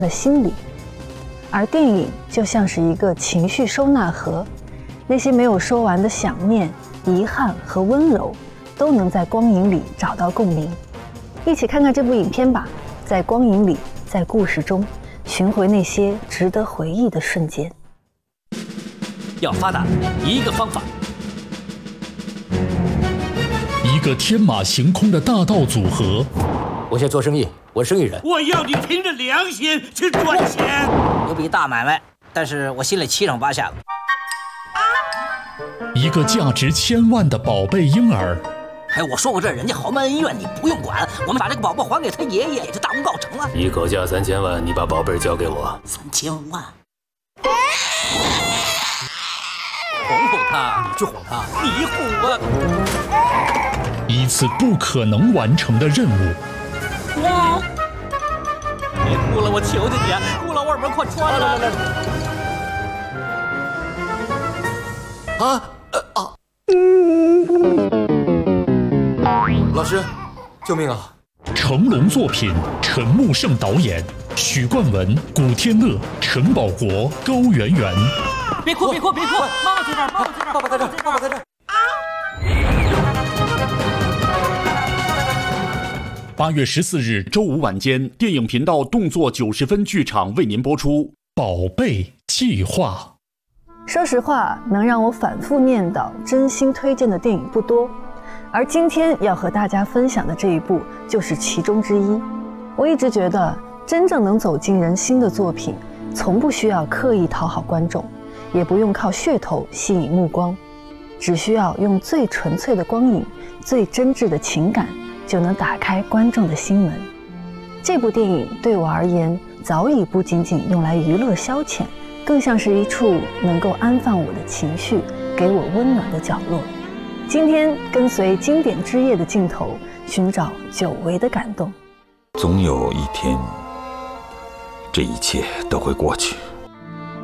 的心理，而电影就像是一个情绪收纳盒，那些没有说完的想念、遗憾和温柔，都能在光影里找到共鸣。一起看看这部影片吧，在光影里，在故事中，寻回那些值得回忆的瞬间。 要发达，一个方法。 一个天马行空的大道组合。 我先做生意，我生意人。 我要你凭着良心去赚钱。 有笔大买卖，但是我心里七上八下的。 一个价值1000万的宝贝婴儿。 哎，我说过这人家豪门恩怨你不用管，我们把这个宝宝还给他爷爷，这大功告成了。 一口价3000万，你把宝贝交给我。 3000万。 哄哄他，你去哄他，你哄啊！ 一次不可能完成的任务。 别哭了，我求求你啊！顾老二门快穿了！ 老师，救命啊！ 成龙作品，陈木胜导演，许冠文、古天乐、陈宝国、高圆圆。 别哭，别哭，别哭！妈妈在这儿，妈妈在这儿， 爸爸在这儿，爸爸在这儿。 8月14日周五晚间，电影频道动作90分剧场为您播出《宝贝计划》。 说实话，能让我反复念叨、真心推荐的电影不多，而今天要和大家分享的这一部就是其中之一。我一直觉得，真正能走进人心的作品，从不需要刻意讨好观众，也不用靠噱头吸引目光，只需要用最纯粹的光影、最真挚的情感，就能打开观众的心门。这部电影对我而言，早已不仅仅用来娱乐消遣，更像是一处能够安放我的情绪、给我温暖的角落。今天跟随经典之夜的镜头，寻找久违的感动。 总有一天，这一切都会过去。